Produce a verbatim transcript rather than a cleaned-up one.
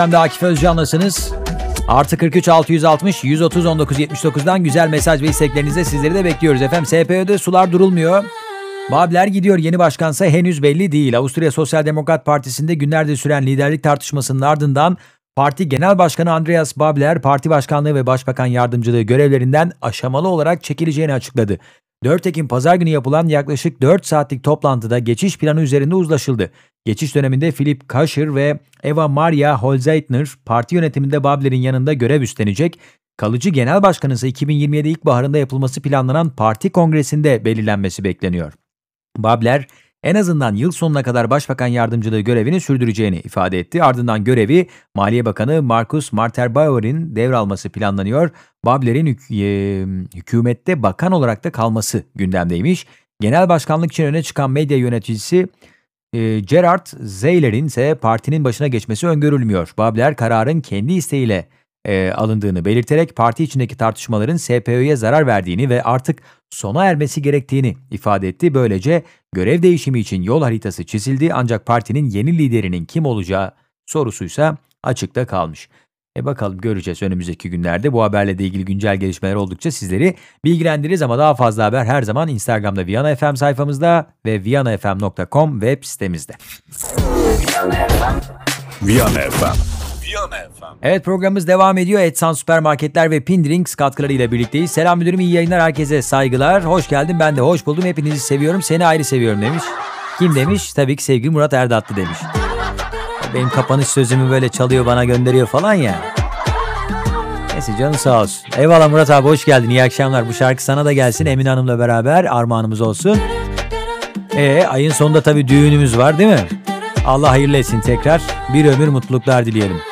Hem de Akif Özcan'lasınız. Artı kırk üç altı yüz altmış yüz otuz on dokuz yetmiş dokuzdan güzel mesaj ve isteklerinize sizleri de bekliyoruz efendim. S P Ö'de sular durulmuyor. Babler gidiyor, yeni başkansa henüz belli değil. Avusturya Sosyal Demokrat Partisi'nde günlerdir süren liderlik tartışmasının ardından parti Genel Başkanı Andreas Babler, parti başkanlığı ve başbakan yardımcılığı görevlerinden aşamalı olarak çekileceğini açıkladı. dört Ekim Pazar günü yapılan yaklaşık dört saatlik toplantıda geçiş planı üzerinde uzlaşıldı. Geçiş döneminde Philipp Kascher ve Eva Maria Holzeitner parti yönetiminde Babler'in yanında görev üstlenecek. Kalıcı genel başkanı ise iki bin yirmi yedi ilkbaharında yapılması planlanan parti kongresinde belirlenmesi bekleniyor. Babler en azından yıl sonuna kadar başbakan yardımcılığı görevini sürdüreceğini ifade etti. Ardından görevi Maliye Bakanı Markus Marterbauer'in devralması planlanıyor. Babler'in hük- e- hükümette bakan olarak da kalması gündemdeymiş. Genel başkanlık için öne çıkan medya yöneticisi e, Gerhard Zeiler'in ise partinin başına geçmesi öngörülmüyor. Babler kararın kendi isteğiyle e, alındığını belirterek parti içindeki tartışmaların S P Ö'ye zarar verdiğini ve artık sona ermesi gerektiğini ifade etti. Böylece görev değişimi için yol haritası çizildi, ancak partinin yeni liderinin kim olacağı sorusuysa açıkta kalmış. E bakalım, göreceğiz önümüzdeki günlerde. Bu haberle de ilgili güncel gelişmeler oldukça sizleri bilgilendiririz ama daha fazla haber her zaman Instagram'da Viyana F M sayfamızda ve viyana f m nokta com web sitemizde. Viyana F M. Viyana F M. Evet, programımız devam ediyor. Etsan Süpermarketler ve Pindrinks katkılarıyla birlikteyiz. Selam müdürüm, iyi yayınlar, herkese saygılar. Hoş geldin, ben de hoş buldum. Hepinizi seviyorum, seni ayrı seviyorum demiş. Kim demiş? Tabii ki sevgili Murat Erdatlı demiş. Benim kapanış sözümü böyle çalıyor, bana gönderiyor falan ya. Neyse, canı sağ olsun. Eyvallah Murat abi, hoş geldin, iyi akşamlar. Bu şarkı sana da gelsin, Emine Hanım'la beraber armağanımız olsun. Ee, ayın sonunda tabii düğünümüz var değil mi? Allah hayırlı etsin tekrar. Bir ömür mutluluklar dileyelim.